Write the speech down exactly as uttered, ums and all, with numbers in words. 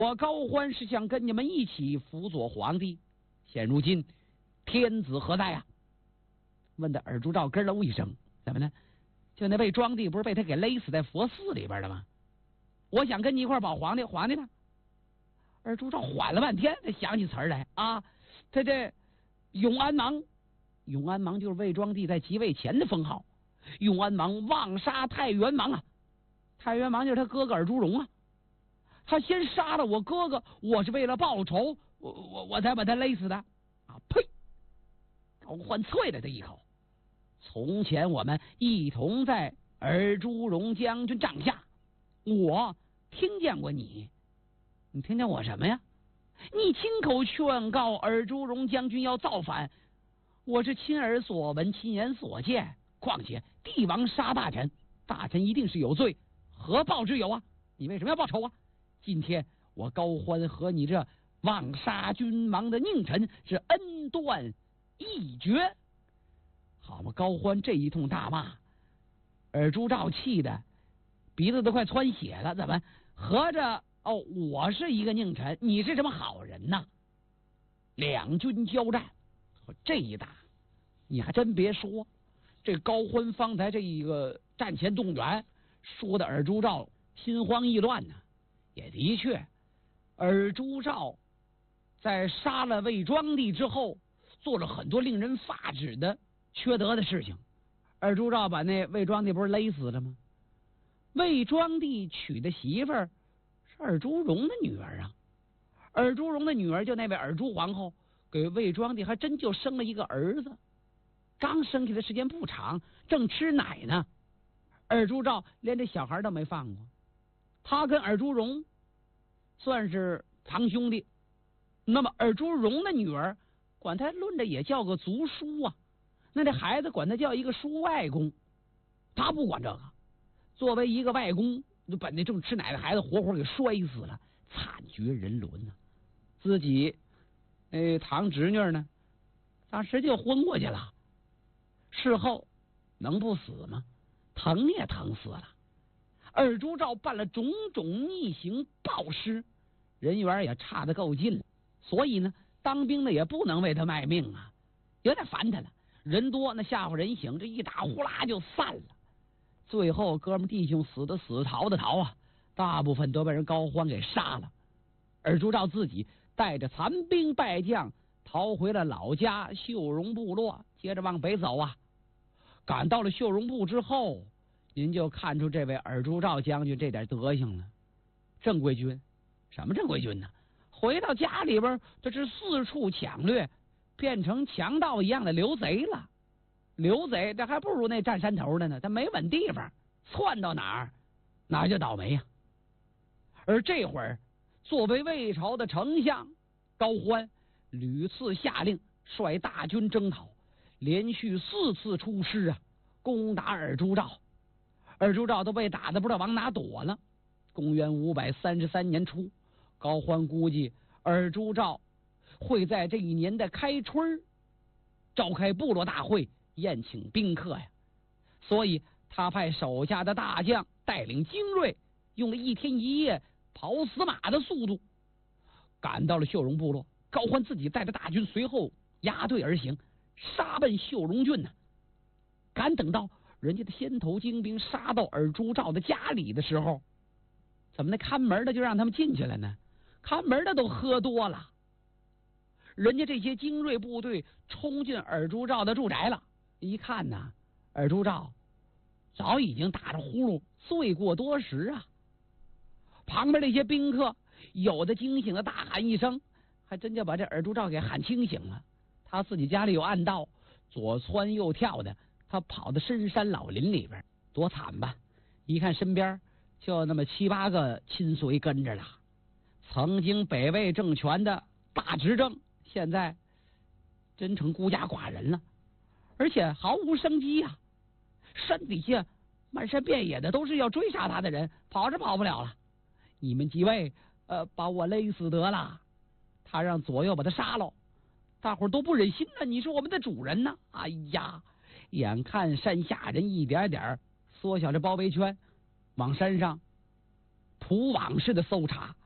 我高欢是想跟你们一起辅佐皇帝，现如今天子何在啊？问的尔朱兆咯喽一声，怎么呢？就那魏庄帝不是被他给勒死在佛寺里边了吗？我想跟你一块保皇帝，皇帝呢？尔朱兆缓了半天，才想起词儿来啊，他这永安王，永安王就是魏庄帝在即位前的封号，永安王妄杀太原王啊，太原王就是他哥哥尔朱荣啊，他先杀了我哥哥，我是为了报仇，我我我才把他勒死的啊！呸！高欢啐了他一口。从前我们一同在尔朱荣将军帐下，我听见过你，你听见我什么呀？你亲口劝告尔朱荣将军要造反，我是亲耳所闻，亲眼所见。况且帝王杀大臣，大臣一定是有罪，何报之有啊？你为什么要报仇啊？今天我高欢和你这妄杀君王的佞臣是恩断义绝。好嘛，高欢这一通大骂，尔朱兆气的鼻子都快窜血了。怎么合着哦，我是一个佞臣，你是什么好人呐？两军交战，这一打你还真别说，这高欢方才这一个战前动员说的尔朱兆心慌意乱呢。也的确，尔朱兆在杀了魏庄帝之后，做了很多令人发指的缺德的事情。尔朱兆把那魏庄帝不是勒死了吗？魏庄帝娶的媳妇儿是尔朱荣的女儿啊，尔朱荣的女儿就那位尔朱皇后，给魏庄帝还真就生了一个儿子，刚生下的时间不长，正吃奶呢。尔朱兆连这小孩都没放过，他跟尔朱荣算是堂兄弟，那么尔朱荣的女儿管他论着也叫个族叔啊，那这孩子管他叫一个叔外公，他不管这个。作为一个外公，就把那正吃奶的孩子活活给摔死了，惨绝人伦呢、啊。自己那堂侄女呢，当时就昏过去了。事后能不死吗？疼也疼死了。尔朱兆办了种种逆行暴尸，人缘也差得够劲了，所以呢，当兵的也不能为他卖命啊，有点烦他了。人多那吓唬人醒，这一打呼啦就散了。最后哥们弟兄死的死，逃的逃啊，大部分都被人高欢给杀了。尔朱兆自己带着残兵败将逃回了老家秀荣部落，接着往北走啊。赶到了秀荣部之后，您就看出这位尔朱兆将军这点德行了。正规军，什么正规军呢？回到家里边，这是四处抢掠，变成强盗一样的刘贼了。刘贼这还不如那占山头的呢，他没稳地方，窜到哪儿哪儿就倒霉呀、啊。而这会儿，作为魏朝的丞相高欢屡次下令率大军征讨，连续四次出师啊，攻打尔朱兆。尔朱兆都被打得不知道往哪躲了。公元五百三十三年初，高欢估计尔朱兆会在这一年的开春召开部落大会，宴请宾客呀，所以他派手下的大将带领精锐，用了一天一夜跑死马的速度，赶到了秀荣部落。高欢自己带着大军随后压队而行，杀奔秀荣郡呢。赶等到人家的先头精兵杀到尔朱兆的家里的时候，怎么那看门的就让他们进去了呢？看门的都喝多了，人家这些精锐部队冲进尔朱兆的住宅了。一看呢，尔朱兆早已经打着呼噜醉过多时啊。旁边那些宾客有的惊醒的大喊一声，还真就把这尔朱兆给喊清醒了。他自己家里有暗道，左窜右跳的，他跑到深山老林里边，多惨吧！一看身边就那么七八个亲随跟着了。曾经北魏政权的大执政，现在真成孤家寡人了，而且毫无生机呀、啊！山底下漫山遍野的都是要追杀他的人，跑是跑不了了。你们几位，呃，把我勒死得了。他让左右把他杀了，大伙儿都不忍心呢。你是我们的主人呢。哎呀，眼看山下人一点点缩小这包围圈，往山上土网似的搜查。